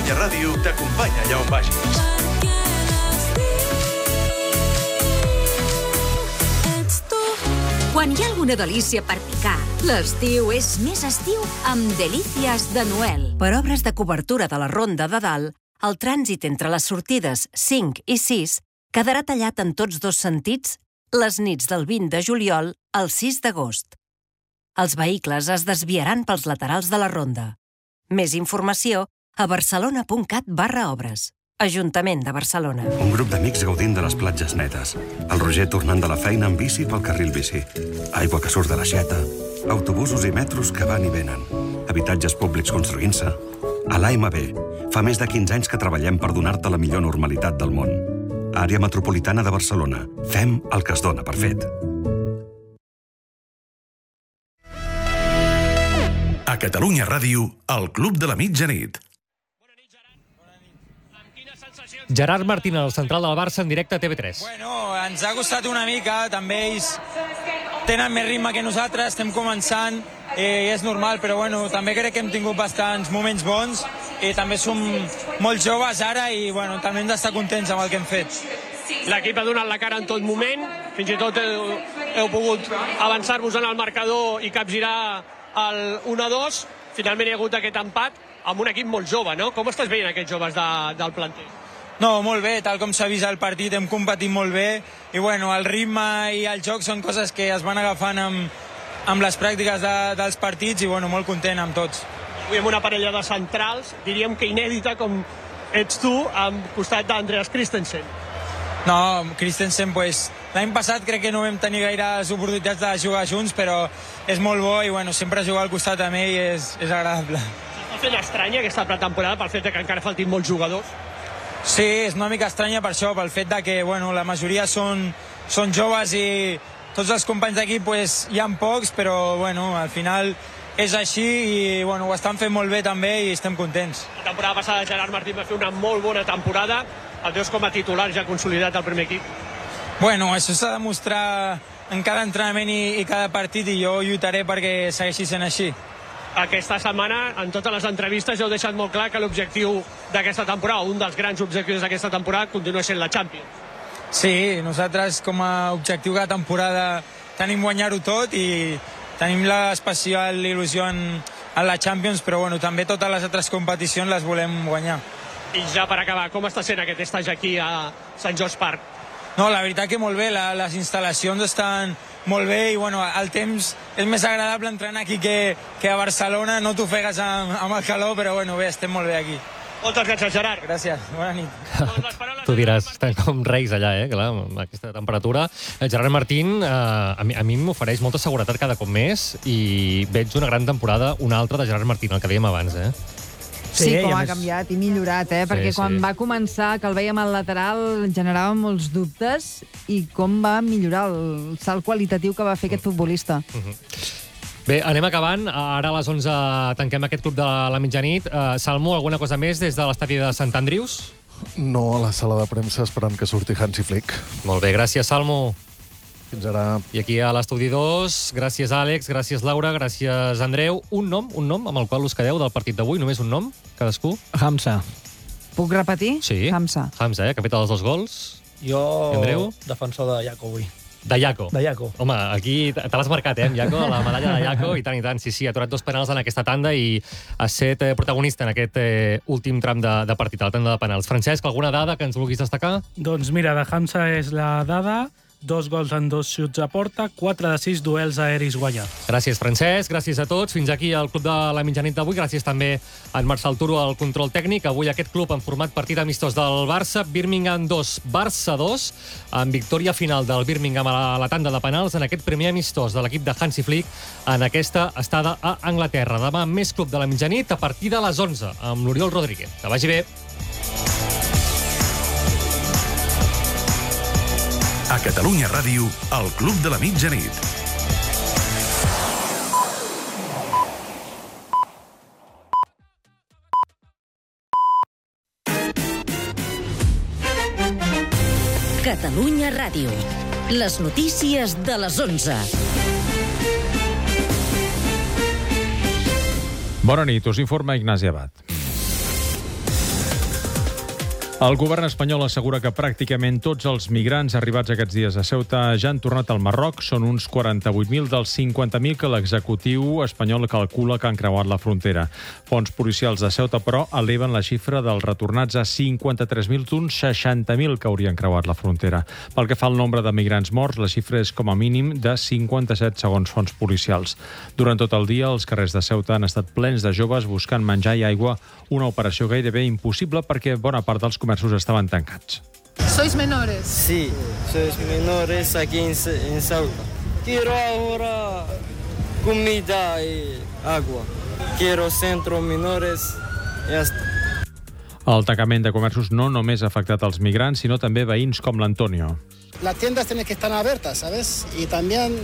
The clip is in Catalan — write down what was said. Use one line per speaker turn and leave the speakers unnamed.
Catalunya Ràdio t'acompanya allà on vagis.
Quan hi ha alguna delícia per picar, l'estiu és més estiu amb Delícies de Noel. Per obres de cobertura de la Ronda de Dalt, el trànsit entre les sortides 5 i 6 quedarà tallat en tots dos sentits les nits del 20 de juliol al 6 d'agost. Els vehicles es desviaran pels laterals de la ronda. Més informació a barcelona.cat/obres. Ajuntament de Barcelona.
Un grup d'amics gaudint de les platges netes. El Roger tornant de la feina amb bici pel carril bici. Aigua que surt de l'aixeta. Autobusos i metros que van i venen. Habitatges públics construint-se. A l'AMB, fa més de 15 anys que treballem per donar-te la millor normalitat del món. Àrea metropolitana de Barcelona. Fem el que es dona per fet.
A Catalunya Ràdio, el Club de la Mitjanit.
Gerard Martín, el central del Barça, en directe a TV3.
Bueno, ens ha costat una mica, també ells tenen més ritme que nosaltres, estem començant, és normal, però bueno, també crec que hem tingut bastants moments bons i també som molt joves ara i bueno, també hem d'estar contents amb el que hem fet.
L'equip ha donat la cara en tot moment, fins i tot heu pogut avançar-vos en el marcador i capgirar el 1-2, finalment hi ha hagut aquest empat amb un equip molt jove, no? Com estàs veient aquests joves del planter?
No, molt bé, tal com s'ha vist el partit, hem competit molt bé i bueno, el ritme i el joc són coses que es van agafant amb les pràctiques dels partits i bueno, molt content amb tots.
Avui amb una parella de centrals, diríem que inèdita com ets tu, al costat d'Andreas Christensen.
No, Christensen, pues, l'any passat crec que no vam tenir gaires oportunitats de jugar junts, però és molt bo i bueno, sempre jugar al costat amb ell és agradable.
Està fent estranya aquesta pretemporada pel fet que encara faltin molts jugadors?
Sí, és una mica estranya per això, pel fet de que bueno, la majoria són joves i tots els companys d'equip pues, hi ha pocs, però bueno, al final és així i bueno, ho estan fent molt bé també i estem contents.
La temporada passada Gerard Martín va fer una molt bona temporada, el veus com a titular ja consolidat al primer equip?
Bueno, això s'ha de demostrar en cada entrenament i cada partit i jo lluitaré perquè segueixi sent així.
Aquesta setmana, en totes les entrevistes, heu deixat molt clar que l'objectiu d'aquesta temporada, un dels grans objectius d'aquesta temporada, continua sent la Champions.
Sí, nosaltres com a objectiu de temporada tenim guanyar-ho tot i tenim l'especial il·lusió en la Champions, però bueno, també totes les altres competicions les volem guanyar.
I ja per acabar, com està sent aquest estatge aquí a Sant George Park?
No, la veritat que molt bé, les instal·lacions estan molt bé i bueno, el temps és més agradable entrenar aquí que a Barcelona, no t'ofegues amb el calor, però bueno, bé, estem molt bé aquí.
Moltes gràcies, Gerard.
Gràcies, bona nit.
Tu diràs, estan com reis allà, clar, amb aquesta temperatura. Gerard Martín, a mi m'ofereix molta seguretat cada cop més i veig una gran temporada, una altra de Gerard Martín, el que dèiem abans,
Sí, com ha canviat i millorat, perquè quan va començar, que el vèiem al lateral, generava molts dubtes i com va millorar el salt qualitatiu que va fer aquest futbolista.
Bé, anem acabant. Ara a les 11 tanquem aquest club de la mitjanit. Salmo, alguna cosa més des de l'estadi de Sant Andrius?
No, a la sala de premsa esperant que surti Hansi Flick.
Molt bé, gràcies, Salmo.
Fins ara.
I aquí a l'estudi 2, gràcies Àlex, gràcies Laura, gràcies Andreu. Un nom amb el qual us quedeu del partit d'avui, només un nom, cadascú.
Hamza.
Puc repetir?
Sí.
Hamza,
capità dels 2 gols.
Jo,
Andreu?
defensor de Jaco avui.
De Jaco.
De Jaco.
Home, aquí te l'has marcat, amb Jaco, la medalla de Jaco, i tant. Sí, ha aturat 2 penals en aquesta tanda i ha estat protagonista en aquest últim tram de partit, a la tanda de penals. Francesc, alguna dada que ens vulguis destacar?
Doncs mira, de Hamza és la dada, 2 gols en 2 xuts a porta, 4 de 6 duels aeris guanyats.
Gràcies, Francesc, gràcies a tots. Fins aquí el Club de la Mitjanit d'avui. Gràcies també a en Marçal Turo al control tècnic. Avui aquest club en format partit amistós del Barça, Birmingham 2, Barça 2, amb victòria final del Birmingham a la tanda de penals en aquest primer amistós de l'equip de Hansi Flick en aquesta estada a Anglaterra. Demà més Club de la Mitjanit a partir de les 11 amb l'Oriol Rodríguez. Que vagi bé.
A Catalunya Ràdio, el Club de la Mitjanit.
Catalunya Ràdio. Les notícies de les 11.
Bona nit, us informa Ignasi Abad. El govern espanyol assegura que pràcticament tots els migrants arribats aquests dies a Ceuta ja han tornat al Marroc. Són uns 48.000 dels 50.000 que l'executiu espanyol calcula que han creuat la frontera. Fons policials de Ceuta, però, eleven la xifra dels retornats a 53.000 d'uns 60.000 que haurien creuat la frontera. Pel que fa al nombre de migrants morts, la xifra és com a mínim de 57 segons fons policials. Durant tot el dia, els carrers de Ceuta han estat plens de joves buscant menjar i aigua, una operació gairebé impossible perquè bona part dels comerços estaven tancats.
¿Sois menores?
Sí, sois menores aquí en Ceuta. Quiero ahora comida y agua. Quiero centros menores y ya está.
El tancament de comerços no només ha afectat els migrants, sinó també veïns com l'Antonio.
Las tiendas tienen que estar abiertas, ¿sabes? Y también